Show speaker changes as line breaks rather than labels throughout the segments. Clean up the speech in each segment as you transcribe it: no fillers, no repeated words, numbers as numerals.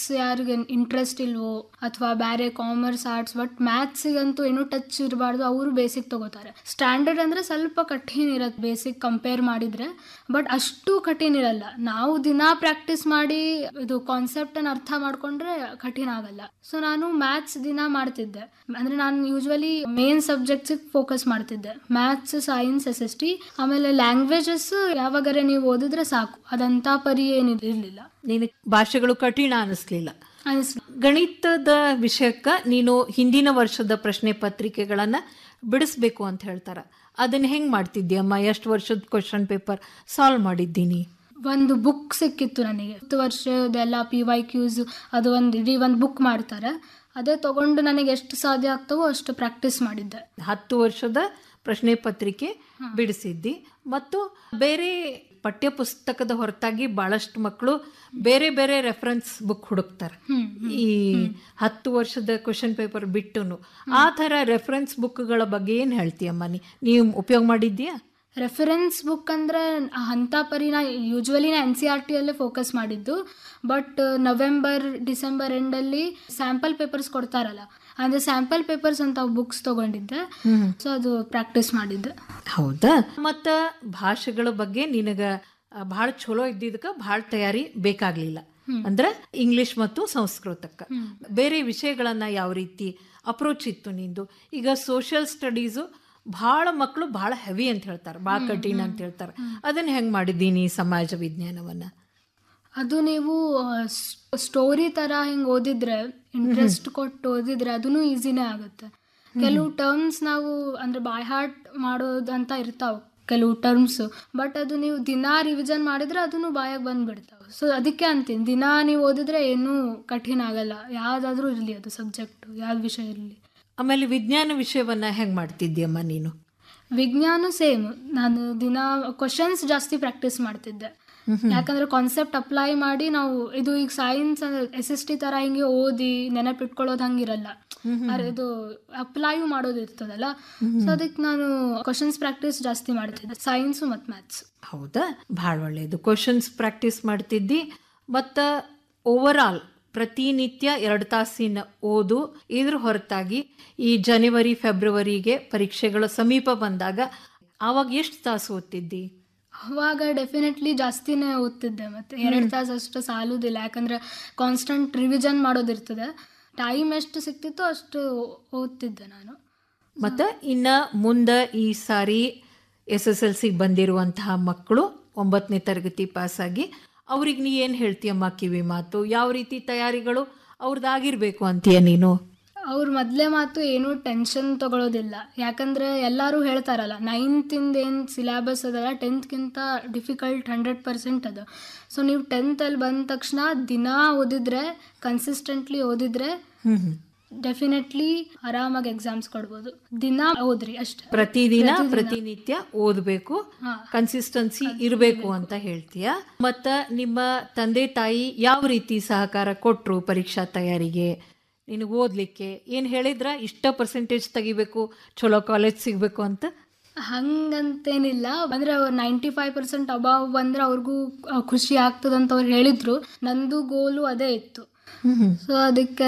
ಯಾರಿಗೆ ಇಂಟ್ರೆಸ್ಟ್ ಇಲ್ವೋ ಅಥವಾ ಬೇರೆ ಕಾಮರ್ಸ್ ಆರ್ಟ್ಸ್ ಬಟ್ ಮ್ಯಾಥ್ಸಿಗಂತೂ ಏನೂ ಟಚ್ ಇರಬಾರ್ದು, ಅವರು ಬೇಸಿಕ್ ತಗೋತಾರೆ. ಸ್ಟ್ಯಾಂಡರ್ಡ್ ಅಂದರೆ ಸ್ವಲ್ಪ ಕಠಿಣ ಇರತ್ತೆ ಬೇಸಿಕ್ ಕಂಪೇರ್ ಮಾಡಿದರೆ, ಬಟ್ ಅಷ್ಟು ಕಠಿಣ ಇರಲ್ಲ. ನಾವು ದಿನ ಪ್ರಾಕ್ಟೀಸ್ ಮಾಡಿ ಇದು ಕಾನ್ಸೆಪ್ಟನ್ನು ಅರ್ಥ ಮಾಡ್ಕೊಂಡ್ರೆ ಕಠಿಣ ಆಗಲ್ಲ. ಸೊ ನಾನು ಮ್ಯಾಥ್ಸ್ ದಿನ ಮಾಡ್ತಿದ್ದೆ. ಅಂದರೆ ನಾನು ಯೂಶ್ವಲಿ ಮೇನ್ ಸಬ್ಜೆಕ್ಟ್ಸಿಗೆ ಫೋಕಸ್ ಮಾಡ್ತಿದ್ದೆ, ಮ್ಯಾಥ್ಸ್, ಸೈನ್ಸ್, SST. ಆಮೇಲೆ ಲ್ಯಾಂಗ್ವೇಜಸ್ ಯಾವಾಗಾರೆ ನೀವು ಓದಿದ್ರೆ ಸಾಕು, ಅದಂತ ಪರಿ ಏನಿರಲಿಲ್ಲ.
ನೀನು ಭಾಷೆಗಳು ಕಠಿಣ ಅನಿಸ್ಲಿಲ್ಲ. ಗಣಿತದ ವಿಷಯಕ್ಕ ನೀನು ಹಿಂದಿನ ವರ್ಷದ ಪ್ರಶ್ನೆ ಪತ್ರಿಕೆಗಳನ್ನ ಬಿಡಿಸ್ಬೇಕು ಅಂತ ಹೇಳ್ತಾರ, ಅದನ್ನ ಹೆಂಗ್ ಮಾಡ್ತಿದ್ಯಮ್ಮ? ಎಷ್ಟು ವರ್ಷದ ಕ್ವಶನ್ ಪೇಪರ್ ಸಾಲ್ವ್ ಮಾಡಿದ್ದೀನಿ?
ಒಂದು ಬುಕ್ ಸಿಕ್ಕಿತ್ತು ನನಗೆ, 10 ವರ್ಷದೆಲ್ಲ PYQs, ಅದು ಒಂದು ಬುಕ್ ಮಾಡ್ತಾರೆ. ಅದೇ ತಗೊಂಡು ನನಗೆ ಎಷ್ಟು ಸಾಧ್ಯ ಆಗ್ತವೋ ಅಷ್ಟು ಪ್ರಾಕ್ಟೀಸ್ ಮಾಡಿದ್ದೆ.
10 ವರ್ಷದ ಪ್ರಶ್ನೆ ಪತ್ರಿಕೆ ಬಿಡಿಸಿದ್ದಿ. ಮತ್ತು ಬೇರೆ ಪಠ್ಯ ಪುಸ್ತಕದ ಹೊರತಾಗಿ ಬಹಳಷ್ಟು ಮಕ್ಕಳು ಬೇರೆ ಬೇರೆ ರೆಫರೆನ್ಸ್ ಬುಕ್ ಹುಡುಕ್ತಾರೆ. ಈ 10 ವರ್ಷದ ಕ್ವಶನ್ ಪೇಪರ್ ಬಿಟ್ಟುನು ಆ ಥರ ರೆಫರೆನ್ಸ್ ಬುಕ್ಗಳ ಬಗ್ಗೆ ಏನು ಹೇಳ್ತೀಯಮ್ಮ? ನೀವು ಉಪಯೋಗ ಮಾಡಿದ್ಯಾ?
ರೆಫರೆನ್ಸ್ ಬುಕ್ ಅಂದರೆ ಅಂಥ ಪರಿ ಯೂಶ್ವಲಿ NCERT ಅಲ್ಲೇ ಫೋಕಸ್ ಮಾಡಿದ್ದು. But November December ಎಂಡಲ್ಲಿ sample papers ಕೊಡ್ತಾರಲ್ಲ, ಅಂದರೆ ಸ್ಯಾಂಪಲ್ ಪೇಪರ್ಸ್ ಅಂತ ಬುಕ್ಸ್ ತಗೊಂಡಿದ್ದೆ. ಸೊ ಅದು ಪ್ರಾಕ್ಟೀಸ್ ಮಾಡಿದ್ದೆ.
ಹೌದಾ? ಮತ್ತು ಭಾಷೆಗಳ ಬಗ್ಗೆ ನಿನಗೆ ಭಾಳ ಚಲೋ ಇದ್ದಿದ್ದಕ್ಕೆ ಭಾಳ ತಯಾರಿ ಬೇಕಾಗಲಿಲ್ಲ. ಅಂದ್ರೆ ಇಂಗ್ಲಿಷ್ ಮತ್ತು ಸಂಸ್ಕೃತಕ್ಕೆ ಬೇರೆ ವಿಷಯಗಳನ್ನು ಯಾವ ರೀತಿ ಅಪ್ರೋಚ್ ಇತ್ತು ನಿಂದು? ಈಗ ಸೋಷಿಯಲ್ ಸ್ಟಡೀಸು ಭಾಳ ಮಕ್ಕಳು ಭಾಳ ಹೆವಿ ಅಂತ ಹೇಳ್ತಾರೆ, ಭಾಳ ಕಠಿಣ ಅಂತ ಹೇಳ್ತಾರೆ. ಅದನ್ನು ಹೆಂಗೆ ಮಾಡಿದ್ದೀನಿ ಸಮಾಜ ವಿಜ್ಞಾನವನ್ನು?
ಅದು ನೀವು ಸ್ಟೋರಿ ಥರ ಹಿಂಗೆ ಓದಿದ್ರೆ, ಇಂಟ್ರೆಸ್ಟ್ ಕೊಟ್ಟು ಓದಿದ್ರೆ ಅದೂ ಈಸಿನೇ ಆಗುತ್ತೆ. ಕೆಲವು ಟರ್ಮ್ಸ್ ನಾವು ಅಂದರೆ ಬೈ ಹಾರ್ಟ್ ಮಾಡೋದಂತ ಇರ್ತಾವೆ ಕೆಲವು ಟರ್ಮ್ಸ್, ಬಟ್ ಅದು ನೀವು ದಿನ ರಿವಿಷನ್ ಮಾಡಿದ್ರೆ ಅದನ್ನು ಬಾಯಾಗಿ ಬಂದುಬಿಡ್ತಾವೆ. ಸೊ ಅದಕ್ಕೆ ಅಂತೀನಿ, ದಿನ ನೀವು ಓದಿದ್ರೆ ಏನೂ ಕಠಿಣ ಆಗಲ್ಲ, ಯಾವುದಾದ್ರೂ ಇರಲಿ ಅದು ಸಬ್ಜೆಕ್ಟು, ಯಾವ ವಿಷಯ ಇರಲಿ.
ಆಮೇಲೆ ವಿಜ್ಞಾನ ವಿಷಯವನ್ನು ಹೆಂಗೆ ಮಾಡ್ತಿದ್ಯಮ್ಮ ನೀನು?
ವಿಜ್ಞಾನ ಸೇಮ್, ನಾನು ದಿನ ಕ್ವಶನ್ಸ್ ಜಾಸ್ತಿ ಪ್ರಾಕ್ಟೀಸ್ ಮಾಡ್ತಿದ್ದೆ. ಯಾಕಂದರೆ ಕಾನ್ಸೆಪ್ಟ್ ಅಪ್ಲೈ ಮಾಡಿ ನಾವು ಇದು ಈಗ ಸೈನ್ಸ್ SST ಥರ ಹಿಂಗೆ ಓದಿ ನೆನಪಿಟ್ಕೊಳ್ಳೋದು ಹಂಗಿರಲ್ಲ, ಇದು ಅಪ್ಲೈಯೂ ಮಾಡೋದು ಇರ್ತದಲ್ಲ. ಸೊ ಅದಕ್ಕೆ ನಾನು ಕ್ವಶನ್ಸ್ ಪ್ರಾಕ್ಟೀಸ್ ಜಾಸ್ತಿ ಮಾಡ್ತಿದ್ದೆ, ಸೈನ್ಸು ಮತ್ತು ಮ್ಯಾಥ್ಸ್.
ಹೌದಾ? ಭಾಳ ಒಳ್ಳೆಯದು. ಕ್ವಶನ್ಸ್ ಪ್ರಾಕ್ಟೀಸ್ ಮಾಡ್ತಿದ್ದಿ. ಮತ್ತು ಓವರಾಲ್ ಪ್ರತಿನಿತ್ಯ 2 ತಾಸಿನ ಓದು. ಇದ್ರ ಹೊರತಾಗಿ ಈ ಜನವರಿ ಫೆಬ್ರವರಿಗೆ ಪರೀಕ್ಷೆಗಳ ಸಮೀಪ ಬಂದಾಗ ಆವಾಗ ಎಷ್ಟು ತಾಸು ಓದ್ತಿದ್ದಿ?
ಅವಾಗ ಡೆಫಿನೆಟ್ಲಿ ಜಾಸ್ತಿನೇ ಓದ್ತಿದ್ದೆ. ಮತ್ತು 2 ತಾಸು ಅಷ್ಟು ಸಾಲುದಿಲ್ಲ, ಯಾಕಂದರೆ ಕಾನ್ಸ್ಟೆಂಟ್ ರಿವಿಷನ್ ಮಾಡೋದಿರ್ತದೆ. ಟೈಮ್ ಎಷ್ಟು ಸಿಕ್ತಿತ್ತೋ ಅಷ್ಟು ಓದ್ತಿದ್ದೆ ನಾನು.
ಮತ್ತು ಇನ್ನು ಮುಂದೆ ಈ ಸಾರಿ SSLC ಬಂದಿರುವಂತಹ ಮಕ್ಕಳು 9ನೇ ತರಗತಿ ಪಾಸಾಗಿ ಅವ್ರಿಗೆ ನೀ ಏನು ಹೇಳ್ತೀಯಮ್ಮ ಕಿವಿ ಮಾತು? ಯಾವ ರೀತಿ ತಯಾರಿಗಳು ಅವ್ರದ್ದಾಗಿರ್ಬೇಕು ಅಂತೀಯ ನೀನು?
ಅವ್ರ ಮೊದಲೇ ಮಾತು ಏನೂ ಟೆನ್ಷನ್ ತೊಗೊಳೋದಿಲ್ಲ. ಯಾಕಂದರೆ ಎಲ್ಲರೂ ಹೇಳ್ತಾರಲ್ಲ 9th ಏನು ಸಿಲೆಬಸ್ ಅದಲ್ಲ 10th ಡಿಫಿಕಲ್ಟ್ 100% ಅದು. ಸೊ ನೀವು 10th ಬಂದ ತಕ್ಷಣ ದಿನ ಓದಿದ್ರೆ, ಕನ್ಸಿಸ್ಟೆಂಟ್ಲಿ ಓದಿದ್ರೆ ಡೆಫಿನೆಟ್ಲಿ ಆರಾಮಾಗಿ ಎಕ್ಸಾಮ್ಸ್ ಕೊಡ್ಬೋದು. ದಿನ ಓದ್ರಿ ಅಷ್ಟೇ,
ಪ್ರತಿನಿತ್ಯ ಓದಬೇಕು, ಕನ್ಸಿಸ್ಟೆನ್ಸಿ ಇರಬೇಕು ಅಂತ ಹೇಳ್ತೀಯ. ಮತ್ತ ನಿಮ್ಮ ತಂದೆ ತಾಯಿ ಯಾವ ರೀತಿ ಸಹಕಾರ ಕೊಟ್ರು ಪರೀಕ್ಷಾ ತಯಾರಿಗೆ? ನಿನಗೆ ಓದ್ಲಿಕ್ಕೆ ಏನು ಹೇಳಿದ್ರ? ಇಷ್ಟ ಪರ್ಸೆಂಟೇಜ್ ತೆಗಿಬೇಕು, ಚಲೋ ಕಾಲೇಜ್ ಸಿಗಬೇಕು ಅಂತ?
ಹಂಗಂತೇನಿಲ್ಲ, ಅಂದರೆ ಅವ್ರು 95% ಅಬಾವ್ ಬಂದರೆ ಅವ್ರಿಗೂ ಖುಷಿ ಆಗ್ತದಂತ ಅವ್ರು ಹೇಳಿದ್ರು. ನಂದು ಗೋಲು ಅದೇ ಇತ್ತು. ಸೊ ಅದಕ್ಕೆ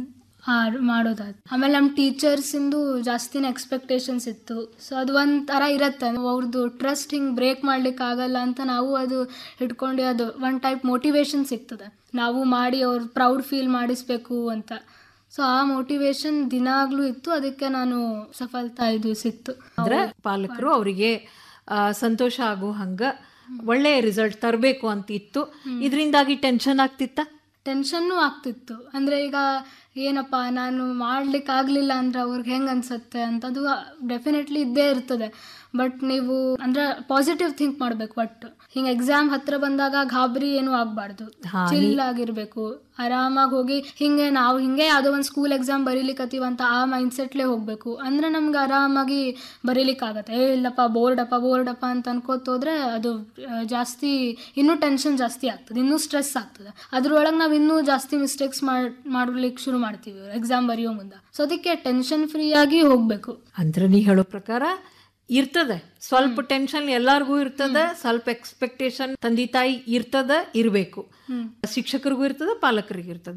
ಮಾಡೋದಾಯ್ತು. ಆಮೇಲೆ ನಮ್ಮ ಟೀಚರ್ಸಿಂದು ಜಾಸ್ತಿನೇ ಎಕ್ಸ್ಪೆಕ್ಟೇಷನ್ಸ್ ಇತ್ತು. ಸೊ ಅದು ಒಂಥರ ಇರತ್ತೆ, ಅವ್ರದ್ದು ಟ್ರಸ್ಟ್ ಹಿಂಗೆ ಬ್ರೇಕ್ ಮಾಡ್ಲಿಕ್ಕೆ ಆಗಲ್ಲ ಅಂತ ನಾವು ಅದು ಇಟ್ಕೊಂಡು ಅದು ಒನ್ ಟೈಪ್ ಮೋಟಿವೇಶನ್ ಸಿಗ್ತದೆ. ನಾವು ಮಾಡಿ ಅವ್ರು ಪ್ರೌಡ್ ಫೀಲ್ ಮಾಡಿಸ್ಬೇಕು ಅಂತ. ಸೊ ಆ ಮೋಟಿವೇಶನ್ ದಿನಾಗ್ಲೂ ಇತ್ತು, ಅದಕ್ಕೆ ನಾನು ಸಫಲತಾ ಸಿಕ್ತು.
ಅಂದ್ರೆ ಪಾಲಕರು ಅವರಿಗೆ ಸಂತೋಷ ಆಗೋ ಹಂಗ ಒಳ್ಳೆಯ ರಿಸಲ್ಟ್ ತರಬೇಕು ಅಂತ ಇತ್ತು. ಇದರಿಂದಾಗಿ ಟೆನ್ಷನ್ ಆಗ್ತಿತ್ತ?
ಟೆನ್ಷನ್ನು ಆಗ್ತಿತ್ತು. ಅಂದರೆ ಈಗ ಏನಪ್ಪ ನಾನು ಮಾಡ್ಲಿಕ್ಕೆ ಆಗಲಿಲ್ಲ ಅಂದರೆ ಅವ್ರಿಗೆ ಹೆಂಗೆ ಅನ್ಸುತ್ತೆ ಅಂತ, ಅದು ಡೆಫಿನೆಟ್ಲಿ ಇದ್ದೇ ಇರ್ತದೆ. ಬಟ್ ನೀವು ಅಂದರೆ ಪಾಸಿಟಿವ್ ಥಿಂಕ್ ಮಾಡಬೇಕು. ಬಟ್ ಹಿಂಗೆ ಎಕ್ಸಾಮ್ ಹತ್ರ ಬಂದಾಗ ಗಾಬರಿ ಏನೂ ಆಗಬಾರ್ದು, ಚಿಲ್ ಆಗಿರಬೇಕು, ಆರಾಮಾಗಿ ಹೋಗಿ ನಾವು ಹಿಂಗೆ ಯಾವುದೋ ಒಂದು ಸ್ಕೂಲ್ ಎಕ್ಸಾಮ್ ಬರೀಲಿಕ್ಕತ್ತೀವಂತ ಆ ಮೈಂಡ್ಸೆಟ್ಲೇ ಹೋಗಬೇಕು. ಅಂದರೆ ನಮ್ಗೆ ಆರಾಮಾಗಿ ಬರೀಲಿಕ್ಕಾಗತ್ತೆ. ಇಲ್ಲಪ್ಪ ಬೋರ್ಡಪ್ಪ ಅಂತ ಅನ್ಕೋತೋದ್ರೆ ಅದು ಜಾಸ್ತಿ ಇನ್ನೂ ಟೆನ್ಷನ್ ಜಾಸ್ತಿ ಆಗ್ತದೆ, ಇನ್ನೂ ಸ್ಟ್ರೆಸ್ ಆಗ್ತದೆ. ಅದ್ರೊಳಗೆ ನಾವು ಇನ್ನೂ ಜಾಸ್ತಿ ಮಿಸ್ಟೇಕ್ಸ್ ಮಾಡ್ಲಿಕ್ಕೆ ಶುರು ಮಾಡ್ತೀವಿ ಎಕ್ಸಾಮ್ ಬರೆಯೋ ಮುಂದೆ. ಸೊ ಅದಕ್ಕೆ ಟೆನ್ಷನ್ ಫ್ರೀ ಆಗಿ ಹೋಗಬೇಕು.
ಅಂದ್ರೆ ನೀ ಹೇಳೋ ಪ್ರಕಾರ ಇರ್ತದೆ ಸ್ವಲ್ಪ ಟೆನ್ಷನ್ ಎಲ್ಲಾರ್ಗೂ ಇರ್ತದೆ, ಸ್ವಲ್ಪ ಎಕ್ಸ್ಪೆಕ್ಟೇಷನ್ ತಂದೆ ತಾಯಿ ಇರ್ತದೆ, ಇರಬೇಕು. ಶಿಕ್ಷಕರಿಗೂ ಇರ್ತದೆ, ಪಾಲಕರಿಗೂ ಇರ್ತದೆ.